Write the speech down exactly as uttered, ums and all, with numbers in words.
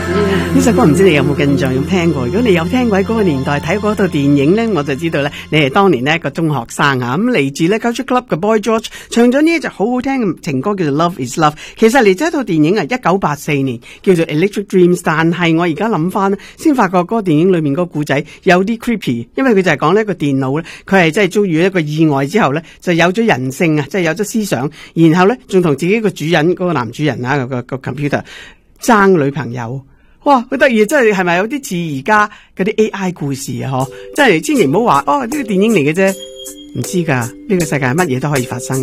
呢首歌唔知你有冇印象，有聽過？如果你有聽過喺嗰個年代睇過嗰套電影咧，我就知道咧，你係當年呢一個中學生啊。咁嚟自咧 Culture Club 嘅 Boy George 唱咗呢一隻好好聽嘅情歌，叫做 Love Is Love。其實嚟自一套電影啊，一九八四年叫做 Electric Dreams。但係我而家諗翻先發覺嗰個電影裏面嗰個故仔有啲 creepy， 因為佢就係講呢一個電腦咧，佢係真係遭遇一個意外之後咧，就有咗人性啊，即係有咗思想，然後咧仲同自己個主人嗰個男主人啊個個 computer 爭女朋友。哇，好得意！真係係咪有啲似而家嗰啲 A I 故事啊？嗬，真係千祈唔好話哦，呢個電影嚟嘅啫，唔知噶，呢個世界乜嘢都可以發生。